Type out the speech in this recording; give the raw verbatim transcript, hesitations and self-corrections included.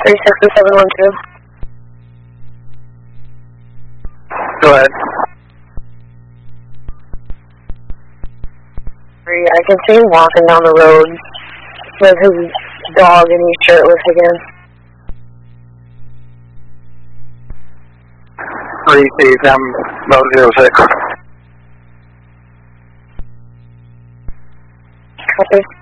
three six seven one two. Go ahead. I can see him walking down the road with his dog and he's shirtless again. three C M about zero six. Copy.